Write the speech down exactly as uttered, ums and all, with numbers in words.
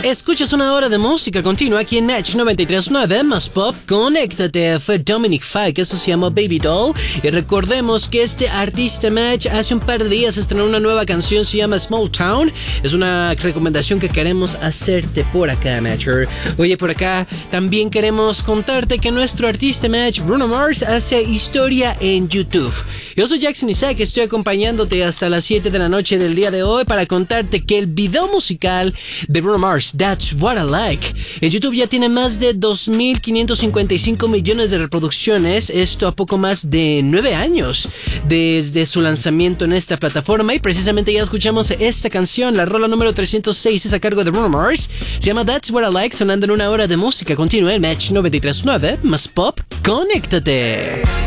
Escuchas una hora de música continua aquí en Match noventa y tres punto nueve más Pop. Conéctate, fue Dominic Fike, eso se llama Baby Doll. Y recordemos que este artista Match hace un par de días estrenó una nueva canción, se llama Small Town. Es una recomendación que queremos hacerte por acá, Matcher. Oye, por acá también queremos contarte que nuestro artista Match, Bruno Mars, hace historia en YouTube. Yo soy Jackson Isaac, estoy acompañándote hasta las siete de la noche del día de hoy para contarte que el video musical de Bruno Mars, That's What I Like, en YouTube ya tiene más de dos mil quinientos cincuenta y cinco millones de reproducciones, esto a poco más de nueve años desde su lanzamiento en esta plataforma, y precisamente ya escuchamos esta canción, la rola número trescientos seis es a cargo de Bruno Mars, se llama That's What I Like, sonando en una hora de música continua en Match noventa y tres punto nueve más Pop. Conéctate.